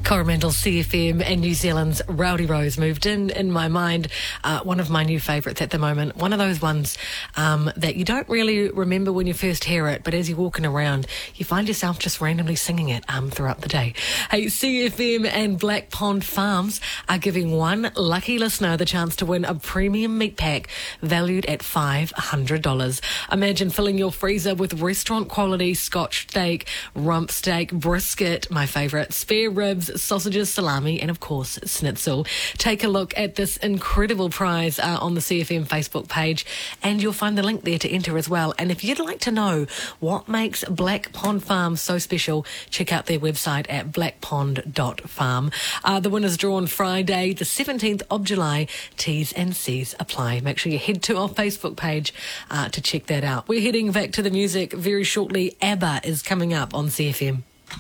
Coromandel CFM and New Zealand's Rowdy Rose moved in my mind. One of my new favourites at the moment. One of those ones that you don't really remember when you first hear it, but as you're walking around, you find yourself just randomly singing it throughout the day. Hey, CFM and Black Pond Farms are giving one lucky listener the chance to win a premium meat pack valued at $500. Imagine filling your freezer with restaurant quality Scotch steak, rump steak, brisket, my favourite, spare ribs, sausages, salami, and of course, schnitzel. Take a look at this incredible prize on the CFM Facebook page, and you'll find the link there to enter as well. And if you'd like to know what makes Black Pond Farm so special, check out their website at blackpond.farm. The winner's drawn Friday, the 17th of July. T's and C's apply. Make sure you head to our Facebook page to check that out. We're heading back to the music very shortly. ABBA is coming up on CFM.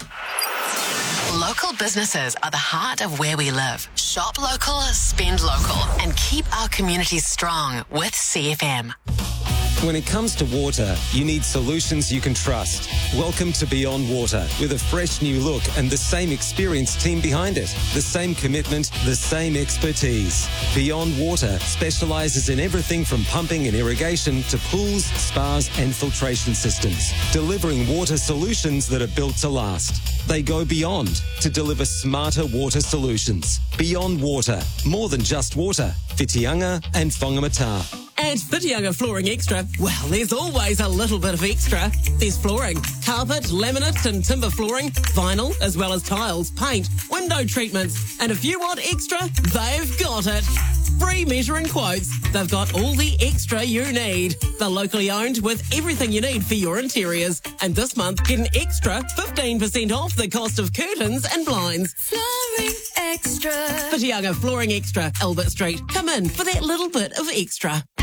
Local businesses are the heart of where we live. Shop local, spend local, and keep our communities strong with CFM. When it comes to water, you need solutions you can trust. Welcome to Beyond Water, with a fresh new look and the same experienced team behind it. The same commitment, the same expertise. Beyond Water specialises in everything from pumping and irrigation to pools, spas and filtration systems, delivering water solutions that are built to last. They go beyond to deliver smarter water solutions. Beyond Water, more than just water. Whitianga and Whangamata. At Whitianga Flooring Extra, well, there's always a little bit of extra. There's flooring, carpet, laminate and timber flooring, vinyl, as well as tiles, paint, window treatments. And if you want extra, they've got it. Free measuring quotes. They've got all the extra you need. They're locally owned with everything you need for your interiors. And this month, get an extra 15% off the cost of curtains and blinds. Flooring Extra. Whitianga Flooring Extra, Albert Street. Come in for that little bit of extra.